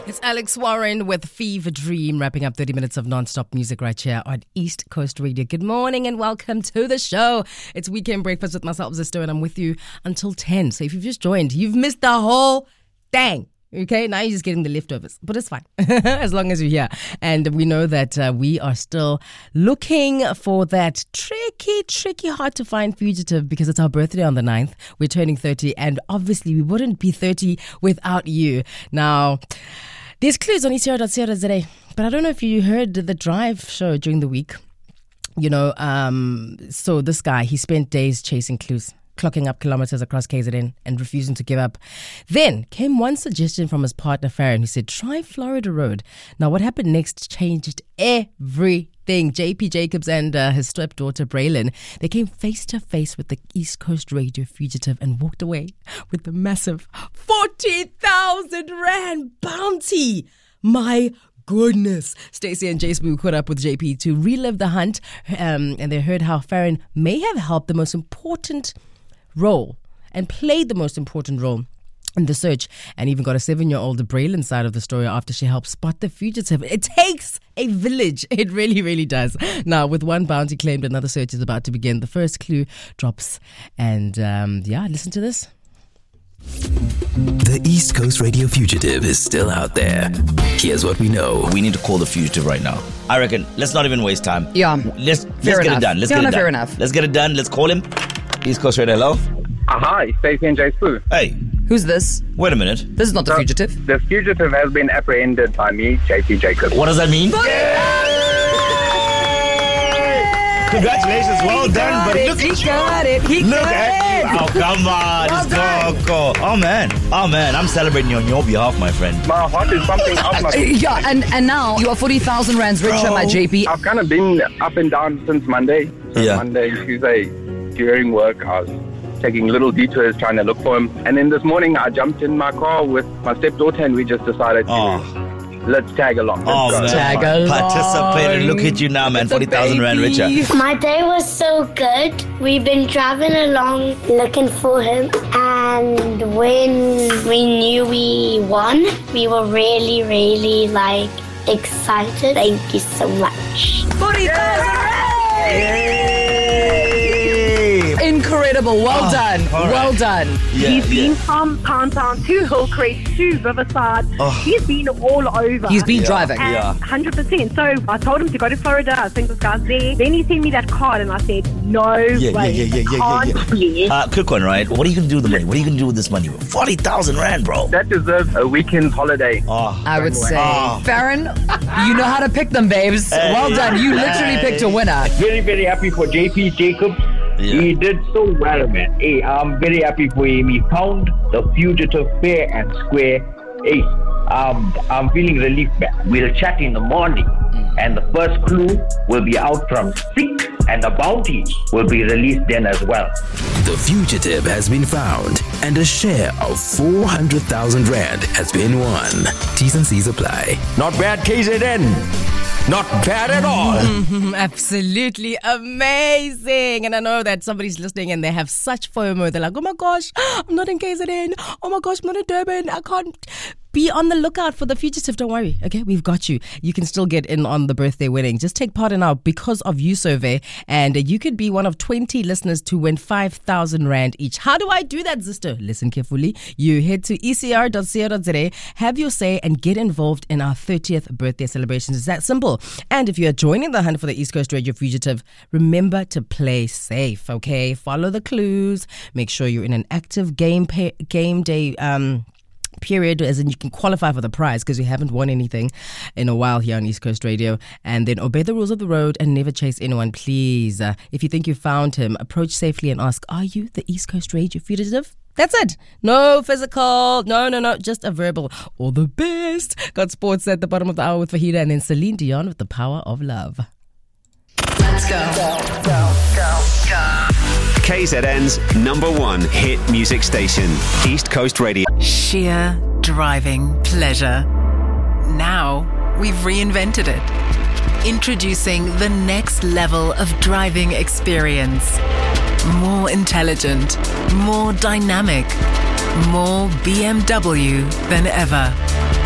It's Alex Warren with Fever Dream, wrapping up 30 minutes of non-stop music right here on East Coast Radio. Good morning and welcome to the show. It's Weekend Breakfast with myself, Zisto, and I'm with you until 10. So if you've just joined, you've missed the whole thing. Okay, now you're just getting the leftovers, but it's fine as long as you're here. And we know that we are still looking for that tricky, hard to find fugitive because it's our birthday on the 9th. We're turning 30, and obviously we wouldn't be 30 without you. Now, there's clues on ECR.co.za, but I don't know if you heard the Drive show during the week. You know, so this guy, he spent days chasing clues, clocking up kilometers across KZN and refusing to give up. Then came one suggestion from his partner Farron, who said, try Florida Road. Now, what happened next changed everything. JP Jacobs and his stepdaughter Braylon, they came face to face with the East Coast Radio fugitive and walked away with the massive 40,000 Rand bounty. My goodness. Stacey and Jace Boo caught up with JP to relive the hunt, and they heard how Farron may have helped the most important role and played the most important role in the search, and even got a 7-year-old Braylon side of the story after she helped spot the fugitive. It takes a village. It really does. Now, with one bounty claimed, another search is about to begin. The first clue drops, and listen to this. The East Coast Radio fugitive is still out there. Here's what we know. We need to call the fugitive right now. I reckon, let's not even waste time. Yeah. Let's get it done. Fair enough. Let's get it done. Let's call him. East Coast Radio, hello? Hi, Stacey and Jace Boo. Hey. Who's this? Wait a minute. This is not the fugitive. The fugitive has been apprehended by me, JP Jacobs. What does that mean? Congratulations, well done. But look at you. Look at you. Oh, come on. Go. Oh, man. I'm celebrating on your behalf, my friend. My heart is pumping up. Yeah, and now you are 40,000 rands richer, my JP. I've kind of been up and down since Monday. Yeah. Monday, Tuesday, during work, I was taking little detours trying to look for him. And then this morning, I jumped in my car with my stepdaughter and we just decided to... Let's tag along. Tag along. Participate. Look at you now, man. 40,000 Rand richer. My day was so good. We've been driving along looking for him. And when we knew we won, we were really, excited. Thank you so much. 40,000 Rand! Incredible. Well done. Right. Well done. Yeah, He's been from Poundtown to Hillcrest to Riverside. He's been all over. He's been driving. And 100%. So I told him to go to Florida. I think this guy's there. Then he sent me that card and I said, no way. Can't. Quick one, right? What are you going to do with the money? What are you going to do with this money? 40,000 Rand, bro. That deserves a weekend holiday. I would say. Farron, you know how to pick them, babes. Well done. You literally picked a winner. Very, very happy for JP Jacobs. Yeah. He did so well, man. Hey, I'm very happy for him. He found the fugitive fair and square. Hey, I'm feeling relief, man. We'll chat in the morning, and the first clue will be out from 6, and the bounty will be released then as well. The fugitive has been found, and a share of 400,000 Rand has been won. T's and C's apply. Not bad, KZN. Not bad at all. Absolutely amazing. And I know that somebody's listening and they have such FOMO. They're like, oh my gosh, I'm not in KZN. Oh my gosh, I'm not in Durban. I can't be on the lookout for the fugitive. Don't worry. Okay, we've got you. You can still get in on the birthday wedding. Just take part in our Because of You survey and you could be one of 20 listeners to win 5,000 Rand each. How do I do that, Zisto? Listen carefully. You head to ecr.co.za, have your say and get involved in our 30th birthday celebrations. It's that simple. And if you're joining the hunt for the East Coast Radio fugitive, remember to play safe, okay? Follow the clues. Make sure you're in an active game day period, as in you can qualify for the prize because we haven't won anything in a while here on East Coast Radio. And then obey the rules of the road and never chase anyone, please. If you think you found him, approach safely and ask, are you the East Coast Radio fugitive? That's it. No physical. No. Just a verbal. All the best. Got sports at the bottom of the hour with Fahida and then Celine Dion with The Power of Love. Let's go. KZN's #1 hit music station, East Coast Radio. Sheer driving pleasure. Now we've reinvented it. Introducing the next level of driving experience. More intelligent, more dynamic, more BMW than ever.